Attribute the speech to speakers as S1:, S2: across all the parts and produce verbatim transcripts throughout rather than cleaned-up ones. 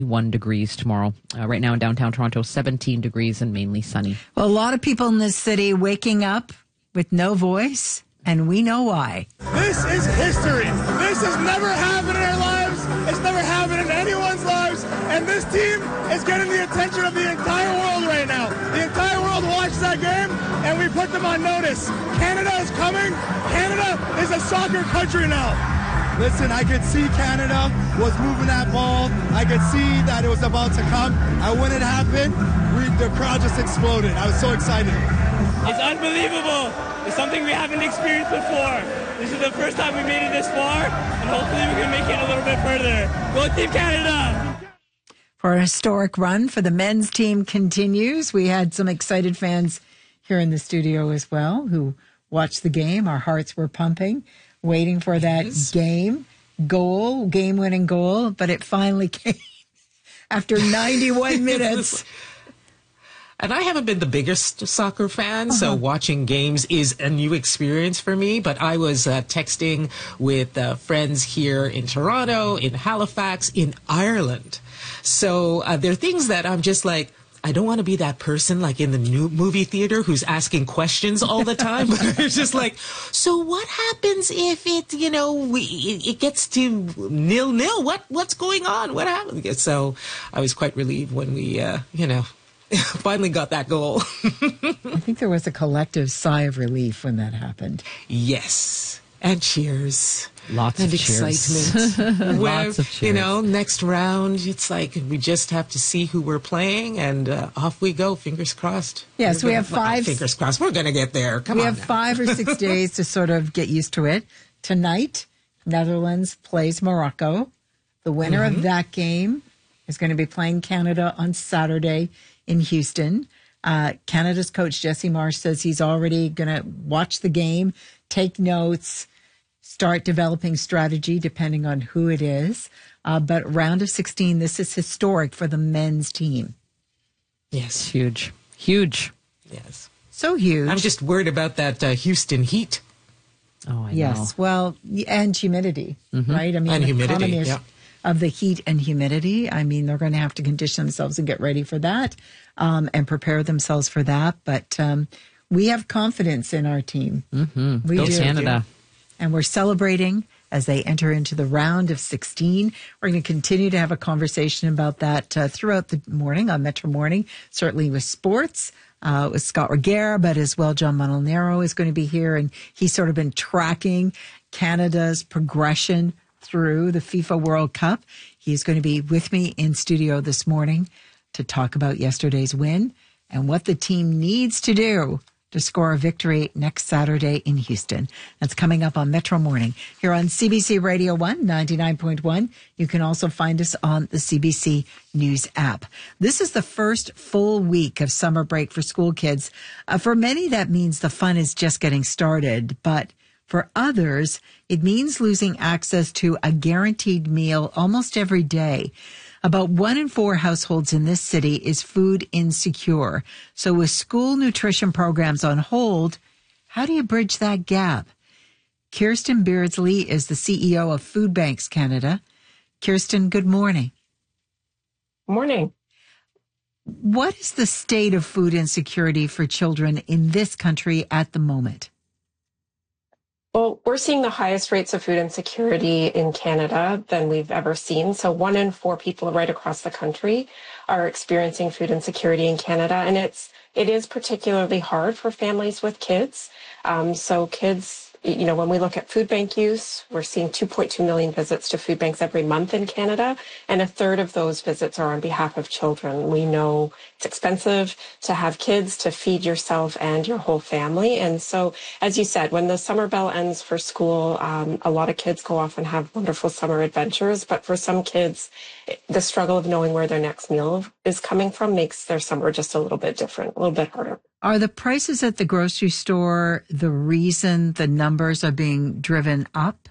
S1: One degrees tomorrow. Uh, right now in downtown Toronto, seventeen degrees and mainly sunny.
S2: Well, a lot of people in this city waking up with no voice, and we know why.
S3: This is history. This has never happened in our lives. It's never happened in anyone's lives. And this team is getting the attention of the entire world right now. The entire world watches that game, and we put them on notice. Canada is coming. Canada is a soccer country now. Listen, I could see Canada was moving that ball. I could see that it was about to come. And when it happened, we, the crowd just exploded. I was so excited.
S4: It's unbelievable. It's something we haven't experienced before. This is the first time we made it this far, and hopefully we can make it a little bit further. Go Team Canada!
S2: For a historic run for the men's team continues. We had some excited fans here in the studio as well who watched the game. Our hearts were pumping, waiting for that yes. game goal, game-winning goal, but it finally came after ninety-one minutes.
S5: And I haven't been the biggest soccer fan, uh-huh. so watching games is a new experience for me. But I was uh, texting with uh, friends here in Toronto, in Halifax, in Ireland. So uh, there are things that I'm just like, I don't want to be that person like in the new movie theater who's asking questions all the time. It's just like, so what happens if it, you know, we, it, it gets to nil nil? What what's going on? What happened? So I was quite relieved when we, uh, you know, finally got that goal.
S2: I think there was a collective sigh of relief when that happened.
S5: Yes. And cheers.
S1: Lots
S5: and
S1: of
S5: excitement.
S1: cheers.
S5: Where,
S1: Lots of cheers.
S5: You know, next round, it's like we just have to see who we're playing, and uh, off we go. Fingers crossed.
S2: Yes,
S5: we're
S2: we
S5: gonna,
S2: have five.
S5: Well, fingers crossed. We're going to get there. Come
S2: we
S5: on.
S2: We have
S5: now.
S2: five or six days to sort of get used to it. Tonight, Netherlands plays Morocco. The winner mm-hmm. of that game is going to be playing Canada on Saturday in Houston. Uh, Canada's coach, Jesse Marsh, says he's already going to watch the game, take notes, start developing strategy depending on who it is. Uh, but round of sixteen, this is historic for the men's team.
S5: Yes.
S1: Huge. Huge.
S5: Yes.
S2: So huge.
S5: I'm just worried about that uh, Houston heat.
S1: Oh, I
S2: yes.
S1: know.
S2: Well, and humidity,
S1: mm-hmm.
S2: right? I mean,
S5: and
S2: the
S5: humidity,
S2: combination
S5: yeah.
S2: of the heat and humidity. I mean, they're going to have to condition themselves and get ready for that um, and prepare themselves for that. But um, we have confidence in our team.
S1: Mm-hmm.
S2: We
S1: Go
S2: do.
S1: Canada.
S2: And we're celebrating as they enter into the round of sixteen. We're going to continue to have a conversation about that uh, throughout the morning on Metro Morning, certainly with sports, uh, with Scott Reguera, but as well John Montanaro is going to be here. And he's sort of been tracking Canada's progression through the FIFA World Cup. He's going to be with me in studio this morning to talk about yesterday's win and what the team needs to do to score a victory next Saturday in Houston. That's coming up on Metro Morning here on C B C Radio one, ninety-nine point one. You can also find us on the C B C News app. This is the first full week of summer break for school kids. Uh, for many, that means the fun is just getting started, but for others, it means losing access to a guaranteed meal almost every day. About one in four households in this city is food insecure. So with school nutrition programs on hold, how do you bridge that gap? Kirsten Beardsley is the C E O of Food Banks Canada. Kirsten, good morning.
S6: Morning.
S2: What is the state of food insecurity for children in this country at the moment?
S6: Well, we're seeing the highest rates of food insecurity in Canada than we've ever seen. So one in four people right across the country are experiencing food insecurity in Canada. And it's, it is particularly hard for families with kids. Um, so kids, you know, when we look at food bank use, we're seeing two point two million visits to food banks every month in Canada, and a third of those visits are on behalf of children. We know it's expensive to have kids, to feed yourself and your whole family. And so, as you said, when the summer bell ends for school, um, a lot of kids go off and have wonderful summer adventures. But for some kids, the struggle of knowing where their next meal is coming from makes their summer just a little bit different, a little bit harder.
S2: Are the prices at the grocery store the reason the numbers are being driven up?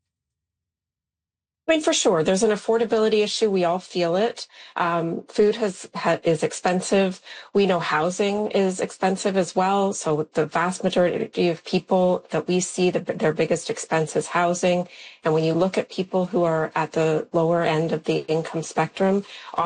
S6: I mean, for sure, there's an affordability issue. We all feel it. Um, food has, ha, is expensive. We know housing is expensive as well. So the vast majority of people that we see, the, their biggest expense is housing. And when you look at people who are at the lower end of the income spectrum,